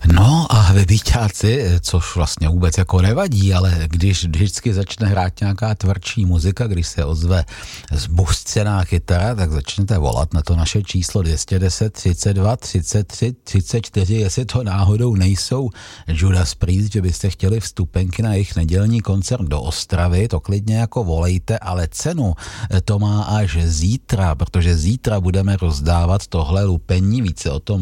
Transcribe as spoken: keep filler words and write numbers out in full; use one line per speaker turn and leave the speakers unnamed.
No a vyvíťáci, což vlastně vůbec jako nevadí, ale když vždycky začne hrát nějaká tvrdší muzika, když se ozve zbuštěná kytara, tak začnete volat na to naše číslo dvě stě deset, třicet dva, třicet tři, třicet čtyři, jestli to náhodou nejsou Judas Priest, že byste chtěli vstupenky na jejich nedělní koncert do Ostravy, to klidně jako volejte, ale cenu to má až zítra, protože zítra budeme rozdávat tohle lupení, více o tom